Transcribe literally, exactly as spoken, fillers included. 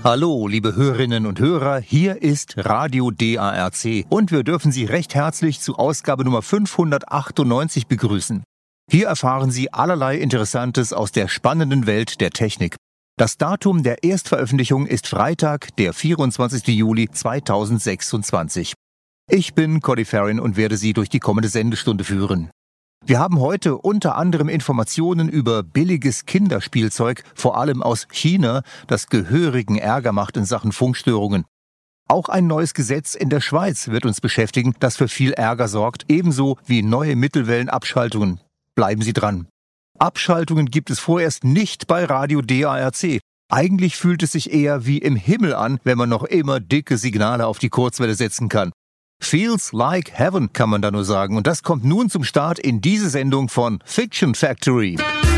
Hallo, liebe Hörerinnen und Hörer, hier ist Radio D A R C und wir dürfen Sie recht herzlich zu Ausgabe Nummer fünfhundertachtundneunzig begrüßen. Hier erfahren Sie allerlei Interessantes aus der spannenden Welt der Technik. Das Datum der Erstveröffentlichung ist Freitag, der vierundzwanzigster Juli zweitausendsechsundzwanzig. Ich bin Cody Farrin und werde Sie durch die kommende Sendestunde führen. Wir haben heute unter anderem Informationen über billiges Kinderspielzeug, vor allem aus China, das gehörigen Ärger macht in Sachen Funkstörungen. Auch ein neues Gesetz in der Schweiz wird uns beschäftigen, das für viel Ärger sorgt, ebenso wie neue Mittelwellenabschaltungen. Bleiben Sie dran. Abschaltungen gibt es vorerst nicht bei Radio D A R C. Eigentlich fühlt es sich eher wie im Himmel an, wenn man noch immer dicke Signale auf die Kurzwelle setzen kann. Feels like heaven, kann man da nur sagen. Und das kommt nun zum Start in diese Sendung von Fiction Factory.